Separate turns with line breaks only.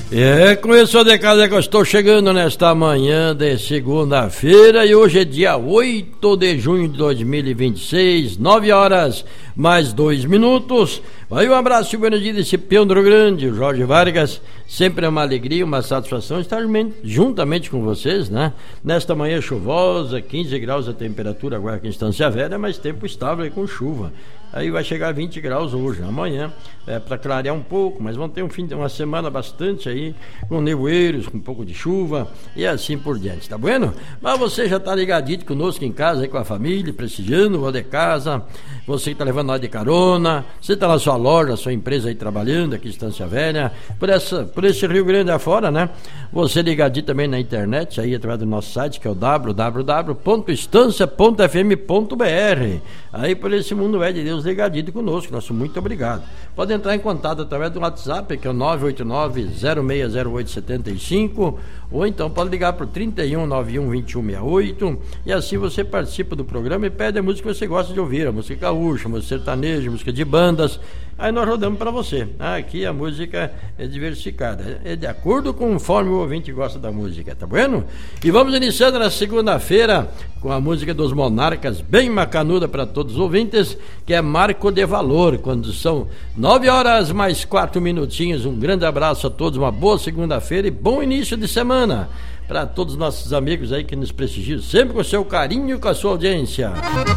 Começou de casa que eu estou chegando nesta manhã de segunda-feira e hoje é dia 8 de junho de 2026, 9 horas mais 2 minutos. Vai um abraço e bom dia desse peão do Rio Grande, o Jorge Vargas. Sempre é uma alegria, uma satisfação estar juntamente com vocês, né? Nesta manhã chuvosa, 15 graus a temperatura agora aqui em Estância Velha, mas tempo estável aí com chuva. Aí vai chegar a 20 graus hoje, amanhã, para clarear um pouco, mas vão ter uma semana bastante aí, com nevoeiros, com um pouco de chuva e assim por diante, tá bueno? Mas você já tá ligadinho conosco em casa, aí com a família, prestigiando o de casa, você que tá levando nós de carona, você tá na sua loja, sua empresa aí trabalhando aqui em Estância Velha, por esse Rio Grande afora, né? Você ligadinho também na internet, aí através do nosso site, que é o www.estancia.fm.br, aí por esse mundo é de Deus ligadinho conosco, nosso muito obrigado. Pode entrar em contato através do WhatsApp, que é o 989-060875, ou então pode ligar para o 3191-2168, e assim você participa do programa e pede a música que você gosta de ouvir, a música gaúcha, a música sertaneja, a música de bandas, aí nós rodamos para você. Aqui a música é diversificada, é de acordo com conforme o ouvinte gosta da música, tá bueno? E vamos iniciando na segunda-feira com a música dos Monarcas, bem macanuda para todos os ouvintes, que é Marco de Valor, quando são 9 horas mais 4 minutinhos. Um grande abraço a todos, uma boa segunda-feira e bom início de semana para todos os nossos amigos aí que nos prestigiam sempre com o seu carinho e com a sua audiência.